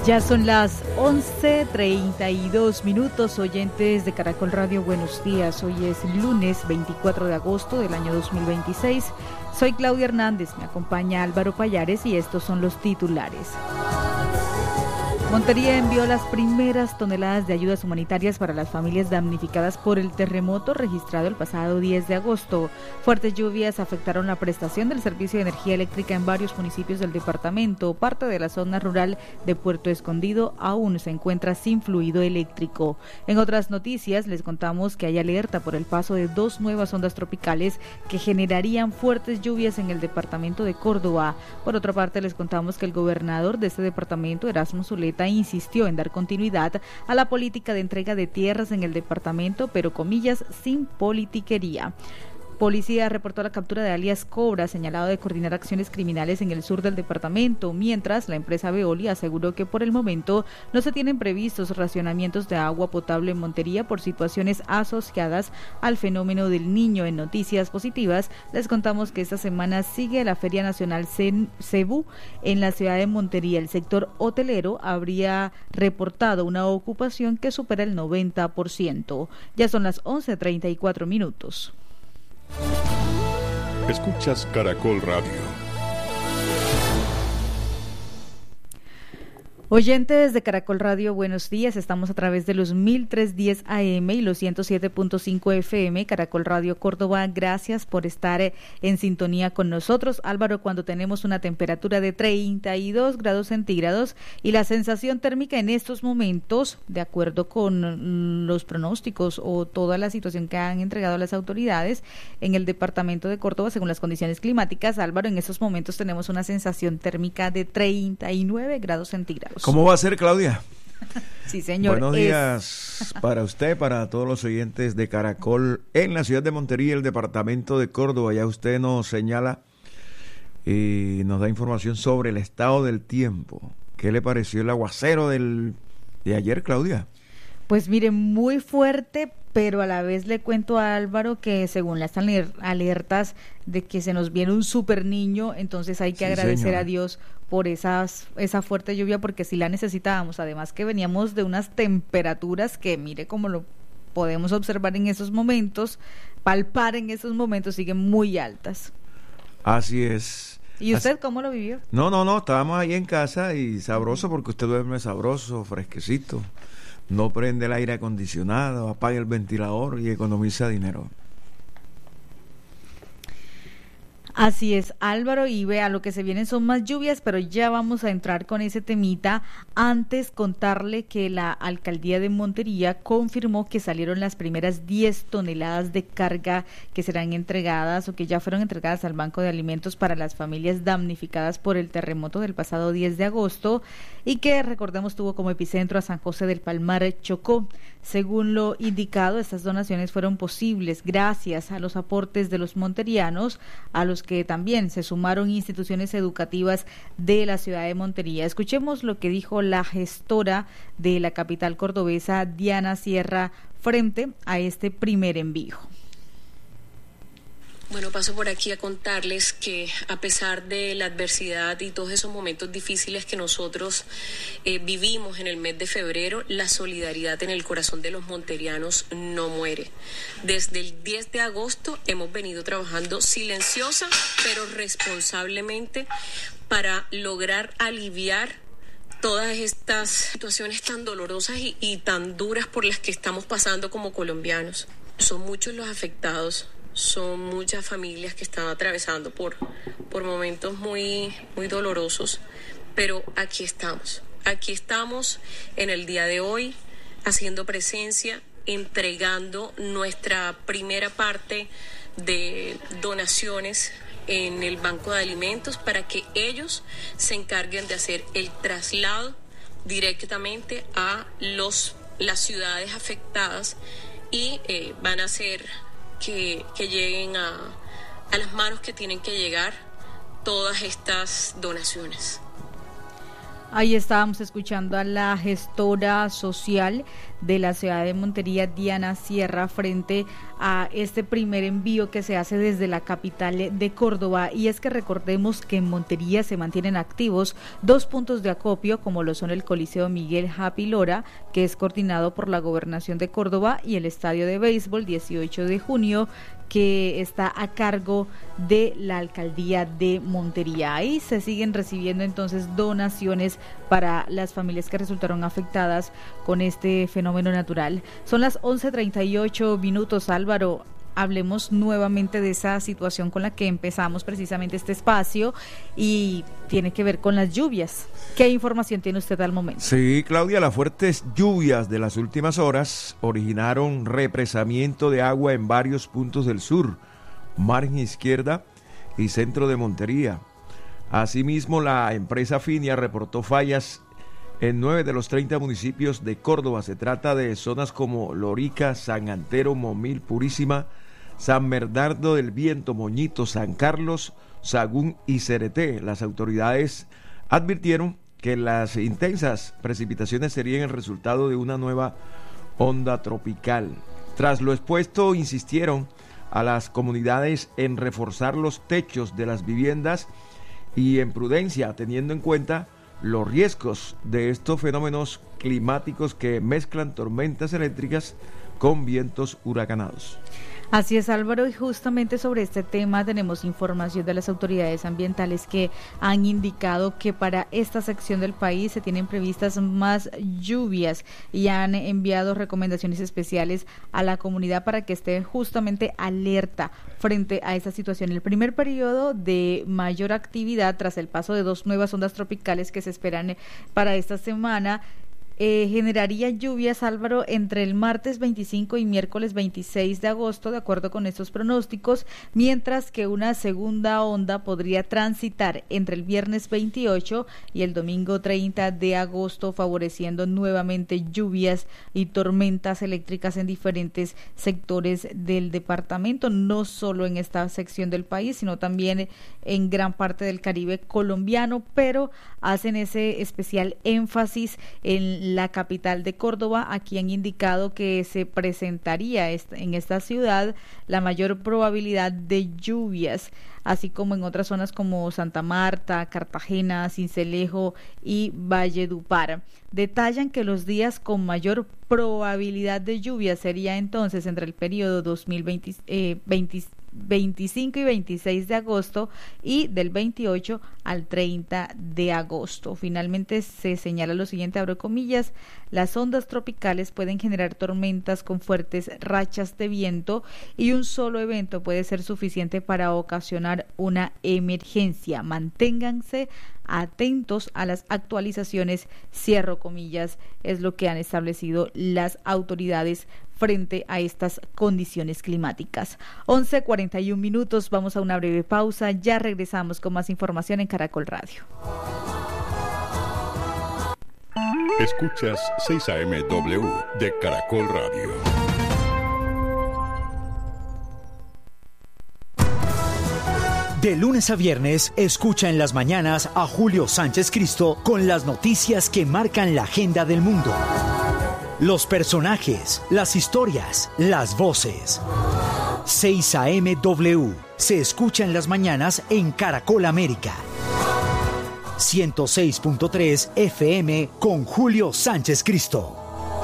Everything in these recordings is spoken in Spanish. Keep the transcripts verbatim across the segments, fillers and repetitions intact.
Ya son las once treinta y dos minutos, oyentes de Caracol Radio, buenos días. Hoy es lunes veinticuatro de agosto del año dos mil veintiséis. Soy Claudia Hernández, me acompaña Álvaro Payares y estos son los titulares. Montería envió las primeras toneladas de ayudas humanitarias para las familias damnificadas por el terremoto registrado el pasado diez de agosto. Fuertes lluvias afectaron la prestación del servicio de energía eléctrica en varios municipios del departamento. Parte de la zona rural de Puerto Escondido aún se encuentra sin fluido eléctrico. En otras noticias, les contamos que hay alerta por el paso de dos nuevas ondas tropicales que generarían fuertes lluvias en el departamento de Córdoba. Por otra parte, les contamos que el gobernador de este departamento, Erasmo Zuleta, insistió en dar continuidad a la política de entrega de tierras en el departamento, pero comillas, sin politiquería. Policía reportó la captura de alias Cobra, señalado de coordinar acciones criminales en el sur del departamento, mientras la empresa Veolia aseguró que por el momento no se tienen previstos racionamientos de agua potable en Montería por situaciones asociadas al fenómeno del Niño. En noticias positivas, les contamos que esta semana sigue la Feria Nacional Cebú en la ciudad de Montería. El sector hotelero habría reportado una ocupación que supera el noventa por ciento. Ya son las once treinta y cuatro minutos. Escuchas Caracol Radio. Oyentes de Caracol Radio, buenos días. Estamos a través de los mil trescientos diez A M y los ciento siete punto cinco F M. Caracol Radio Córdoba, gracias por estar en sintonía con nosotros. Álvaro, cuando tenemos una temperatura de treinta y dos grados centígrados y la sensación térmica en estos momentos, de acuerdo con los pronósticos o toda la situación que han entregado las autoridades en el departamento de Córdoba, según las condiciones climáticas, Álvaro, en estos momentos tenemos una sensación térmica de treinta y nueve grados centígrados. ¿Cómo va a ser, Claudia? Sí, señor. Buenos es... días para usted, para todos los oyentes de Caracol en la ciudad de Montería, el departamento de Córdoba. Ya usted nos señala y nos da información sobre el estado del tiempo. ¿Qué le pareció el aguacero del de ayer, Claudia? Pues mire, muy fuerte, pero a la vez le cuento a Álvaro que según las alertas de que se nos viene un super niño, entonces hay que sí, agradecer señora. a Dios por esas esa fuerte lluvia, porque sí la necesitábamos. Además que veníamos de unas temperaturas que mire como lo podemos observar en esos momentos, palpar en esos momentos, siguen muy altas. Así es. ¿Y usted Así... cómo lo vivió? No, no, no, estábamos ahí en casa y sabroso, porque usted duerme sabroso, fresquecito. No prende el aire acondicionado, apaga el ventilador y economiza dinero. Así es, Álvaro, y vea, lo que se vienen son más lluvias, pero ya vamos a entrar con ese temita. Antes, contarle que la Alcaldía de Montería confirmó que salieron las primeras diez toneladas de carga que serán entregadas o que ya fueron entregadas al Banco de Alimentos para las familias damnificadas por el terremoto del pasado diez de agosto y que, recordemos, tuvo como epicentro a San José del Palmar, Chocó. Según lo indicado, estas donaciones fueron posibles gracias a los aportes de los monterianos, a los que también se sumaron instituciones educativas de la ciudad de Montería. Escuchemos lo que dijo la gestora de la capital cordobesa, Diana Sierra, frente a este primer envío. Bueno, paso por aquí a contarles que a pesar de la adversidad y todos esos momentos difíciles que nosotros eh, vivimos en el mes de febrero, la solidaridad en el corazón de los monterianos no muere. Desde el diez de agosto hemos venido trabajando silenciosa pero responsablemente para lograr aliviar todas estas situaciones tan dolorosas y, y tan duras por las que estamos pasando como colombianos. Son muchos los afectados. Son muchas familias que están atravesando por, por momentos muy, muy dolorosos, pero aquí estamos, aquí estamos en el día de hoy, haciendo presencia, entregando nuestra primera parte de donaciones en el Banco de Alimentos para que ellos se encarguen de hacer el traslado directamente a los, las ciudades afectadas y eh, van a ser... Que, que lleguen a, a las manos que tienen que llegar todas estas donaciones. Ahí estábamos escuchando a la gestora social de la ciudad de Montería, Diana Sierra, frente a este primer envío que se hace desde la capital de Córdoba. Y es que recordemos que en Montería se mantienen activos dos puntos de acopio, como lo son el Coliseo Miguel Happy Lora, que es coordinado por la Gobernación de Córdoba, y el Estadio de Béisbol dieciocho de junio, que está a cargo de la alcaldía de Montería. Ahí se siguen recibiendo entonces donaciones para las familias que resultaron afectadas con este fenómeno natural. Son las once treinta y ocho minutos, Álvaro. Hablemos nuevamente de esa situación con la que empezamos precisamente este espacio, y tiene que ver con las lluvias. ¿Qué información tiene usted al momento? Sí, Claudia, las fuertes lluvias de las últimas horas originaron represamiento de agua en varios puntos del sur, margen izquierda y centro de Montería. Asimismo, la empresa Finia reportó fallas en nueve de los treinta municipios de Córdoba. Se trata de zonas como Lorica, San Antero, Momil, Purísima, San Bernardo del Viento, Moñito, San Carlos, Sagún y Cereté. Las autoridades advirtieron que las intensas precipitaciones serían el resultado de una nueva onda tropical. Tras lo expuesto, insistieron a las comunidades en reforzar los techos de las viviendas y en prudencia, teniendo en cuenta los riesgos de estos fenómenos climáticos que mezclan tormentas eléctricas con vientos huracanados. Así es, Álvaro, y justamente sobre este tema tenemos información de las autoridades ambientales que han indicado que para esta sección del país se tienen previstas más lluvias y han enviado recomendaciones especiales a la comunidad para que esté justamente alerta frente a esta situación. El primer periodo de mayor actividad tras el paso de dos nuevas ondas tropicales que se esperan para esta semana Eh, generaría lluvias, Álvaro, entre el martes veinticinco y miércoles veintiséis de agosto, de acuerdo con estos pronósticos, mientras que una segunda onda podría transitar entre el viernes veintiocho y el domingo treinta de agosto, favoreciendo nuevamente lluvias y tormentas eléctricas en diferentes sectores del departamento, no solo en esta sección del país, sino también en gran parte del Caribe colombiano, pero hacen ese especial énfasis en la capital de Córdoba. Aquí han indicado que se presentaría en esta ciudad la mayor probabilidad de lluvias, así como en otras zonas como Santa Marta, Cartagena, Sincelejo y Valledupar. Detallan que los días con mayor probabilidad de lluvia sería entonces entre el periodo dos mil veinte, eh, veinte, veinticinco y veintiséis de agosto y del veintiocho al treinta de agosto. Finalmente se señala lo siguiente, abro comillas: las ondas tropicales pueden generar tormentas con fuertes rachas de viento y un solo evento puede ser suficiente para ocasionar una emergencia. Manténganse atentos a las actualizaciones, cierro comillas, es lo que han establecido las autoridades frente a estas condiciones climáticas. once cuarenta y un minutos, vamos a una breve pausa, ya regresamos con más información en Caracol Radio. Escuchas seis A M W de Caracol Radio. De lunes a viernes, escucha en las mañanas a Julio Sánchez Cristo con las noticias que marcan la agenda del mundo. Los personajes, las historias, las voces. seis A M W se escucha en las mañanas en Caracol América. ciento seis punto tres F M con Julio Sánchez Cristo.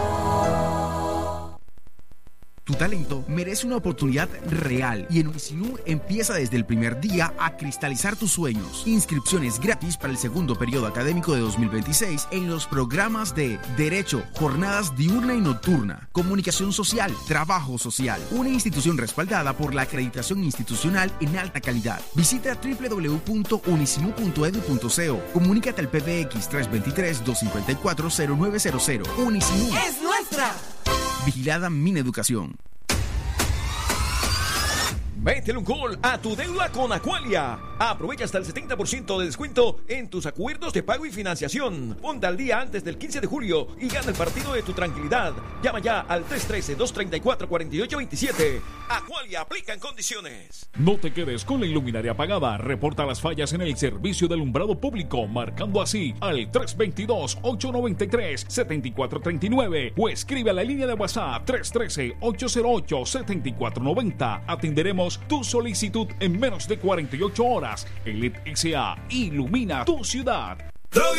Tu talento merece una oportunidad real y en Unisinú empieza desde el primer día a cristalizar tus sueños. Inscripciones gratis para el segundo periodo académico de dos mil veintiséis en los programas de Derecho, Jornadas Diurna y Nocturna, Comunicación Social, Trabajo Social, una institución respaldada por la acreditación institucional en alta calidad. Visita doble u doble u doble u punto unisinú punto edu punto co. Comunícate al P B X tres dos tres, dos cinco cuatro, cero nueve cero cero. Unisinú ¡es nuestra! Vigilada Mineducación. Métele un gol a tu deuda con Acualia. Aprovecha hasta el setenta por ciento de descuento en tus acuerdos de pago y financiación. Ponte al día antes del quince de julio y gana el partido de tu tranquilidad. Llama ya al tres uno tres, dos tres cuatro, cuatro ocho dos siete. Aqualia, aplica en condiciones. No te quedes con la iluminaria apagada. Reporta las fallas en el servicio de alumbrado público, marcando así al tres dos dos, ocho nueve tres, siete cuatro tres nueve o escribe a la línea de WhatsApp tres uno tres, ocho cero ocho, siete cuatro nueve cero. Atenderemos tu solicitud en menos de cuarenta y ocho horas. Elite S A ilumina tu ciudad.